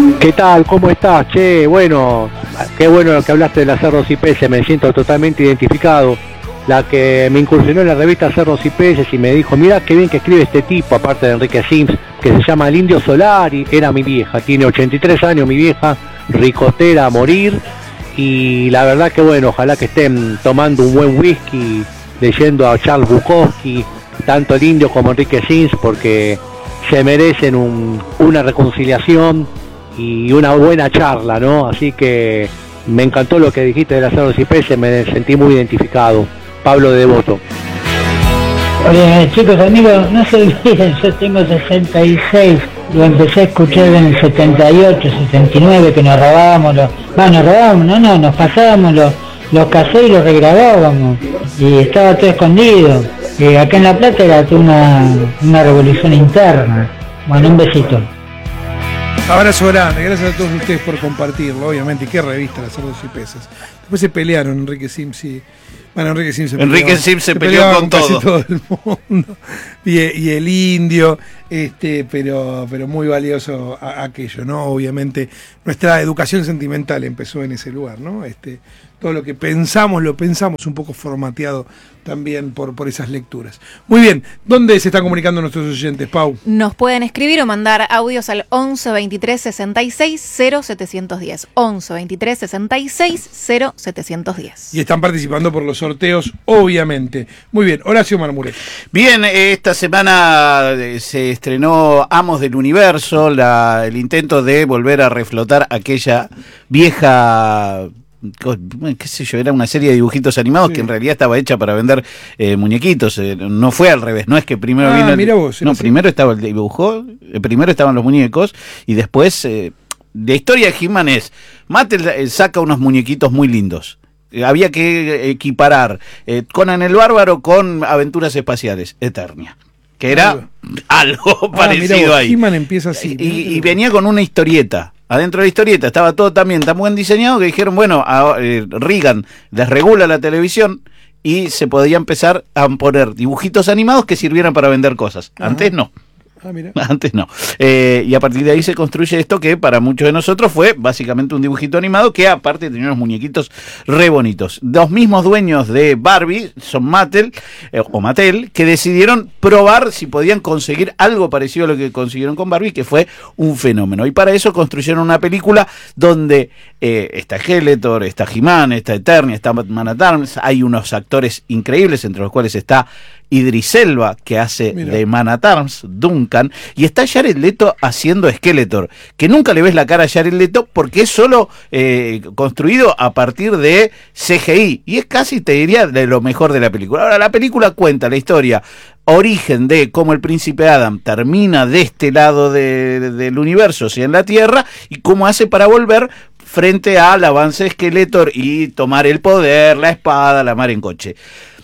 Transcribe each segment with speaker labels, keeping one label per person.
Speaker 1: ¿Qué tal? ¿Cómo estás? Che, bueno, qué bueno que hablaste de la Cerros y Peces, me siento totalmente identificado. La que me incursionó en la revista Cerros y Peces y me dijo, mira qué bien que escribe este tipo, aparte de Enrique Sims, que se llama El Indio Solari, era mi vieja, tiene 83 años mi vieja, ricotera a morir, y la verdad que bueno, ojalá que estén tomando un buen whisky, leyendo a Charles Bukowski, tanto el Indio como Enrique Sims, porque se merecen una reconciliación y una buena charla, ¿no? Así que me encantó lo que dijiste de las Cerros y Peces, me sentí muy identificado. Pablo de Devoto.
Speaker 2: Oye, chicos, amigos, no se olviden, yo tengo 66, lo empecé a escuchar en el 78, 79, que nos robábamos nos pasábamos los cassettes y los regrabábamos, y estaba todo escondido. Acá en La Plata era toda una revolución interna. Bueno, un besito.
Speaker 3: Abrazo grande, gracias a todos ustedes por compartirlo, obviamente. ¿Y qué revista, las Cerdos y Peces? Después se pelearon Enrique Sims y... Bueno, Enrique Sims se peleó con todo el mundo. Y el Indio, pero muy valioso aquello, ¿no? Obviamente nuestra educación sentimental empezó en ese lugar, ¿no? Todo lo que pensamos, lo pensamos un poco formateado también por esas lecturas. Muy bien, ¿dónde se están comunicando nuestros oyentes, Pau?
Speaker 4: Nos pueden escribir o mandar audios al 11 23 66 0710. 11 23 66 0710.
Speaker 3: Y están participando por los sorteos, obviamente. Muy bien, Horacio Marmurek.
Speaker 5: Bien, esta semana se estrenó Amos del Universo, el intento de volver a reflotar aquella vieja... qué sé yo, era una serie de dibujitos animados, sí, que en realidad estaba hecha para vender muñequitos, no fue al revés, no es que primero vino
Speaker 3: mira vos, no,
Speaker 5: primero estaba el dibujo, primero estaban los muñecos y después la historia de He-Man es Mattel saca unos muñequitos muy lindos. Había que equiparar Conan el Bárbaro con Aventuras Espaciales, Eternia, que era algo parecido
Speaker 3: vos,
Speaker 5: ahí.
Speaker 3: He-Man empieza así.
Speaker 5: Y venía con una historieta. Adentro de la historieta estaba todo también tan buen diseñado que dijeron, bueno, Reagan desregula la televisión y se podía empezar a poner dibujitos animados que sirvieran para vender cosas. Ajá. Antes no.
Speaker 3: Mira.
Speaker 5: Antes no. Y a partir de ahí se construye esto que para muchos de nosotros fue básicamente un dibujito animado que aparte tenía unos muñequitos re bonitos. Los mismos dueños de Barbie son Mattel, que decidieron probar si podían conseguir algo parecido a lo que consiguieron con Barbie, que fue un fenómeno. Y para eso construyeron una película donde está Skeletor, está He-Man, está Eternia, está Man at Arms, hay unos actores increíbles, entre los cuales está Idris Elba, que hace de Man at Arms, Duncan, y está Jared Leto haciendo Skeletor, que nunca le ves la cara a Jared Leto porque es solo construido a partir de CGI, y es casi, te diría, de lo mejor de la película. Ahora, la película cuenta la historia, origen de cómo el príncipe Adam termina de este lado del universo, o sea, en la Tierra, y cómo hace para volver frente al avance de Skeletor y tomar el poder, la espada, la mar en coche.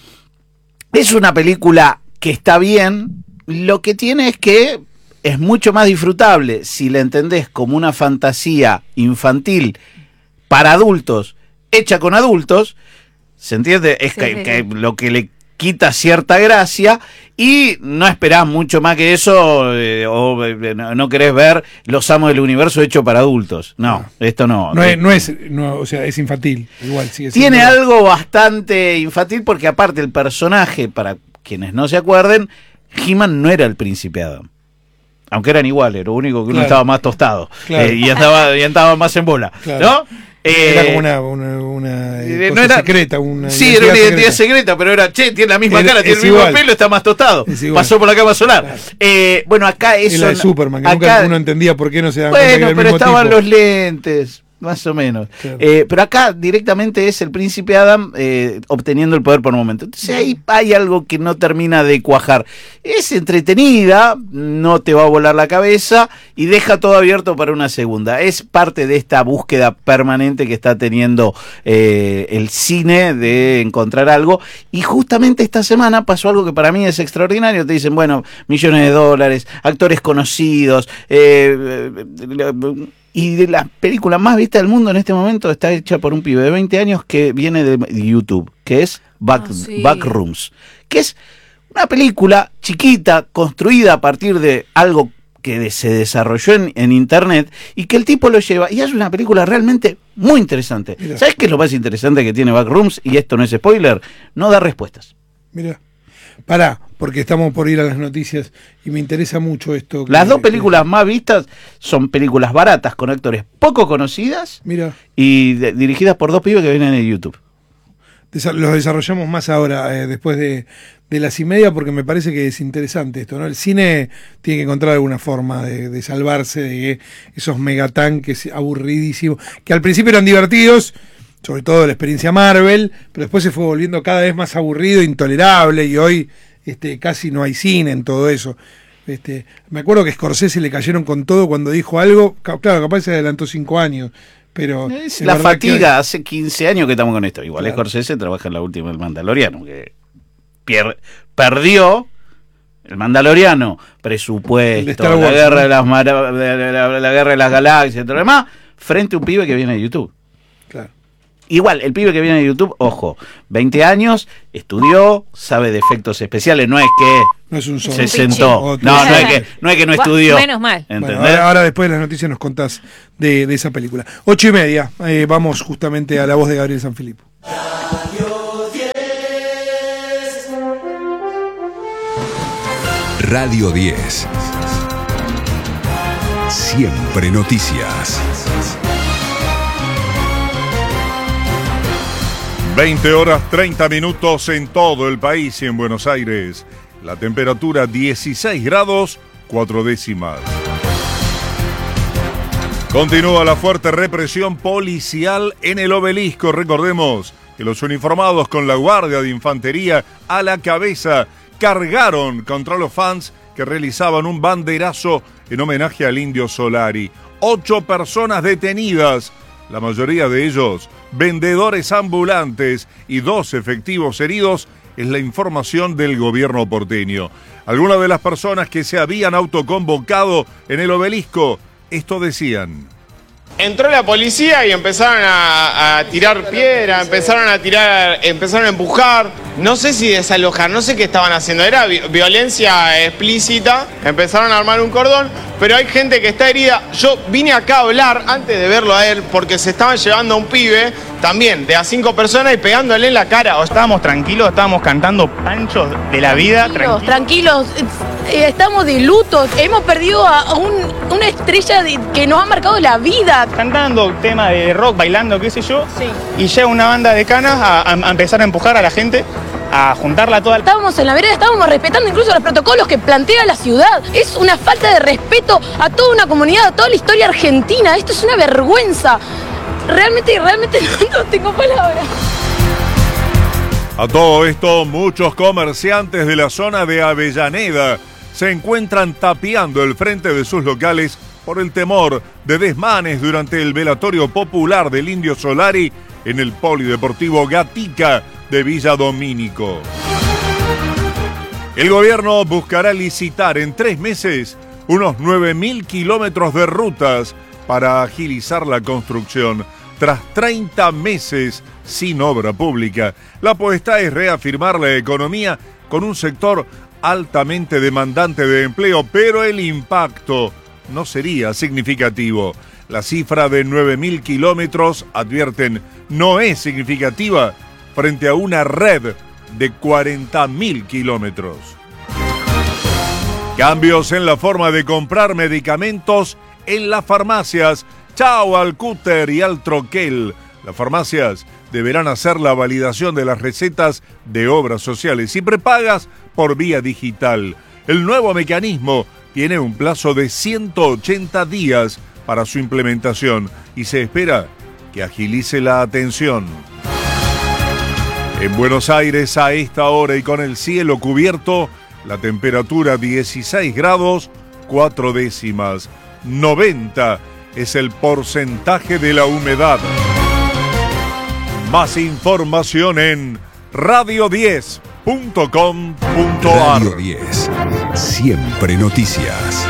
Speaker 5: Es una película que está bien, lo que tiene es que es mucho más disfrutable si la entendés como una fantasía infantil para adultos, hecha con adultos, ¿se entiende? Es que lo que le quita cierta gracia y no esperás mucho más que eso no querés ver Los Amos del Universo hecho para adultos. No, esto no.
Speaker 3: O sea, es infantil. Igual sigue siendo.
Speaker 5: Tiene algo bastante infantil porque aparte el personaje, para quienes no se acuerden, He-Man no era el príncipe Adam. Aunque eran iguales, lo único que uno estaba más tostado, y andaba más en bola, claro, ¿no?
Speaker 3: Era como una cosa
Speaker 5: no era,
Speaker 3: secreta.
Speaker 5: Sí, era una identidad secreta, pero tiene la misma cara, tiene el mismo pelo, está más tostado. Pasó por la cama solar. Claro. Bueno, acá eso...
Speaker 3: Es la de Superman, que
Speaker 5: acá,
Speaker 3: nunca uno entendía por qué no se daban cuenta que era el
Speaker 5: pero
Speaker 3: mismo
Speaker 5: estaban
Speaker 3: tipo.
Speaker 5: los lentes... Más o menos. Claro. Pero acá directamente es el príncipe Adam obteniendo el poder por un momento. Entonces ahí hay algo que no termina de cuajar. Es entretenida, no te va a volar la cabeza y deja todo abierto para una segunda. Es parte de esta búsqueda permanente que está teniendo el cine de encontrar algo. Y justamente esta semana pasó algo que para mí es extraordinario. Te dicen, bueno, millones de dólares, actores conocidos, y de la película más vista del mundo en este momento está hecha por un pibe de 20 años que viene de YouTube, que es Backrooms, que es una película chiquita, construida a partir de algo que se desarrolló en internet y que el tipo lo lleva y hace una película realmente muy interesante. Mirá. ¿Sabes qué es lo más interesante que tiene Backrooms? Y esto no es spoiler, no da respuestas.
Speaker 3: Mira, pará, porque estamos por ir a las noticias y me interesa mucho esto.
Speaker 5: Las dos películas más vistas son películas baratas con actores poco conocidas.
Speaker 3: Mira.
Speaker 5: Y dirigidas por dos pibes que vienen de YouTube.
Speaker 3: Los desarrollamos más ahora, después de las y media, porque me parece que es interesante esto, ¿no? El cine tiene que encontrar alguna forma de salvarse de esos megatanques aburridísimos, que al principio eran divertidos, sobre todo la experiencia Marvel, pero después se fue volviendo cada vez más aburrido, intolerable, y hoy casi no hay cine en todo eso. Me acuerdo que Scorsese le cayeron con todo cuando dijo algo, claro, capaz se adelantó 5 años. Pero
Speaker 5: es la fatiga, hace 15 años que estamos con esto. Igual claro. Scorsese trabaja en la última del Mandaloriano, que perdió el Mandaloriano, presupuesto, la guerra de las la guerra de las galaxias y todo lo demás, frente a un pibe que viene de YouTube. Claro. Igual, el pibe que viene de YouTube, ojo, 20 años, estudió, sabe de efectos especiales, no es que
Speaker 3: no es un solo.
Speaker 5: Se sentó. No es que no estudió.
Speaker 4: Menos mal.
Speaker 3: Bueno, ahora después de las noticias nos contás de esa película. 8:30, vamos justamente a la voz de Gabriel Sanfilippo.
Speaker 6: Radio 10. Siempre noticias.
Speaker 7: 20:30 en todo el país y en Buenos Aires. La temperatura 16 grados, 4 décimas. Continúa la fuerte represión policial en el Obelisco. Recordemos que los uniformados con la Guardia de Infantería a la cabeza cargaron contra los fans que realizaban un banderazo en homenaje al Indio Solari. 8 personas detenidas, la mayoría de ellos vendedores ambulantes y 2 efectivos heridos, es la información del gobierno porteño. Algunas de las personas que se habían autoconvocado en el Obelisco, esto decían.
Speaker 8: Entró la policía y empezaron a tirar piedra, empezaron a empujar. No sé si desalojar, no sé qué estaban haciendo. Era violencia explícita. Empezaron a armar un cordón, pero hay gente que está herida. Yo vine acá a hablar antes de verlo a él porque se estaban llevando a un pibe también de a 5 personas y pegándole en la cara.
Speaker 9: Estábamos tranquilos, estábamos cantando panchos de la vida.
Speaker 10: Tranquilos. Estamos de luto. Hemos perdido a una estrella que nos ha marcado la vida.
Speaker 9: Cantando tema de rock, bailando, qué sé yo.
Speaker 10: Sí.
Speaker 9: Y llega una banda de canas a empezar a empujar a la gente, a juntarla toda.
Speaker 10: Estábamos en la vereda, estábamos respetando incluso los protocolos que plantea la ciudad. Es una falta de respeto a toda una comunidad, a toda la historia argentina. Esto es una vergüenza. Realmente no tengo palabras.
Speaker 7: A todo esto, muchos comerciantes de la zona de Avellaneda se encuentran tapiando el frente de sus locales por el temor de desmanes durante el velatorio popular del Indio Solari en el Polideportivo Gatica de Villa Domínico. El gobierno buscará licitar en 3 meses unos 9.000 kilómetros de rutas para agilizar la construcción. Tras 30 meses sin obra pública, la apuesta es reafirmar la economía con un sector altamente demandante de empleo, pero el impacto no sería significativo. La cifra de 9.000 kilómetros, advierten, no es significativa frente a una red de 40.000 kilómetros. Cambios en la forma de comprar medicamentos en las farmacias. Chao al cúter y al troquel. Las farmacias deberán hacer la validación de las recetas de obras sociales y prepagas por vía digital. El nuevo mecanismo tiene un plazo de 180 días para su implementación y se espera que agilice la atención. En Buenos Aires, a esta hora y con el cielo cubierto, la temperatura 16 grados, 4 décimas. 90 es el porcentaje de la humedad. Más información en radio10.com.ar.
Speaker 6: Radio 10, siempre noticias.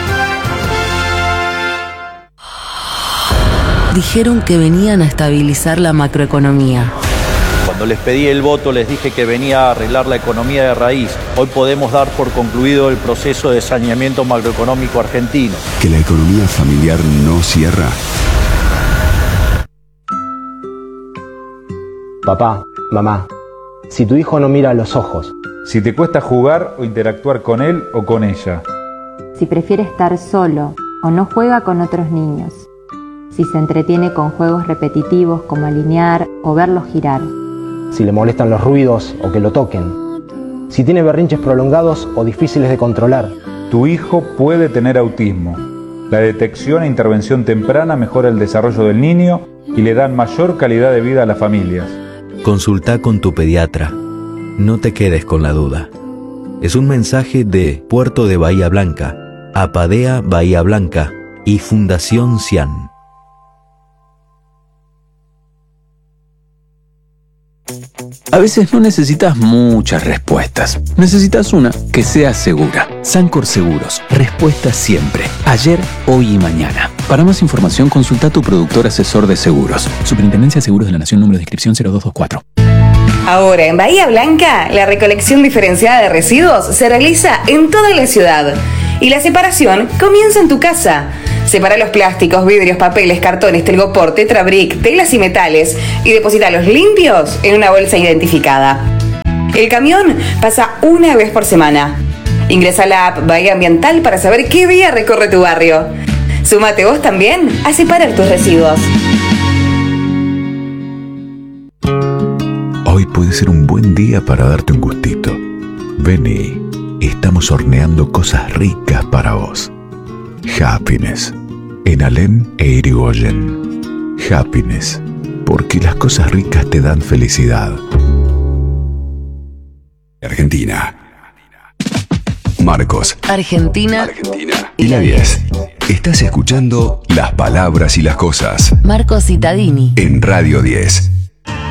Speaker 11: Dijeron que venían a estabilizar la macroeconomía.
Speaker 12: Cuando
Speaker 11: Cuando les pedí el voto les dije que venía a arreglar la economía de raíz. Hoy podemos dar por concluido el proceso de saneamiento macroeconómico argentino.
Speaker 6: Que la economía familiar no cierra.
Speaker 12: Papá, mamá, si tu hijo no mira a los ojos.
Speaker 13: Si te cuesta jugar o interactuar con él o con ella.
Speaker 14: Si prefiere estar solo o no juega con otros niños. Si se entretiene con juegos repetitivos como alinear o verlos girar.
Speaker 12: Si le molestan los ruidos o que lo toquen. Si tiene berrinches prolongados o difíciles de controlar.
Speaker 13: Tu hijo puede tener autismo. La detección e intervención temprana mejora el desarrollo del niño y le dan mayor calidad de vida a las familias.
Speaker 15: Consulta con tu pediatra. No te quedes con la duda. Es un mensaje de Puerto de Bahía Blanca, Apadea Bahía Blanca y Fundación CIAN.
Speaker 16: A veces no necesitas muchas respuestas. Necesitas una que sea segura. Sancor Seguros. Respuesta siempre. Ayer, hoy y mañana. Para más información, consulta a tu productor asesor de seguros. Superintendencia de Seguros de la Nación, número de inscripción 0224.
Speaker 17: Ahora, en Bahía Blanca, la recolección diferenciada de residuos se realiza en toda la ciudad. Y la separación comienza en tu casa. Separa los plásticos, vidrios, papeles, cartones, telgopor, tetrabric, telas y metales y deposítalos limpios en una bolsa identificada. El camión pasa una vez por semana. Ingresa a la app Bahía Ambiental para saber qué día recorre tu barrio. Súmate vos también a separar tus residuos.
Speaker 6: Hoy puede ser un buen día para darte un gustito. Vení, estamos horneando cosas ricas para vos. Happiness, en Alem e Irigoyen. Happiness, porque las cosas ricas te dan felicidad. Argentina. Marcos.
Speaker 18: Argentina.
Speaker 6: Y la 10. Estás escuchando Las Palabras y las Cosas.
Speaker 18: Marcos Cittadini.
Speaker 6: En Radio 10.